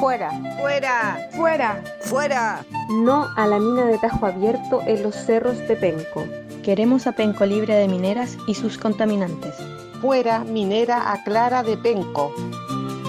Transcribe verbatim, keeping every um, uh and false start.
Fuera. Fuera. Fuera. Fuera. No a la mina de Tajo Abierto en los cerros de Penco. Queremos a Penco libre de mineras y sus contaminantes. Fuera minera a Clara de Penco.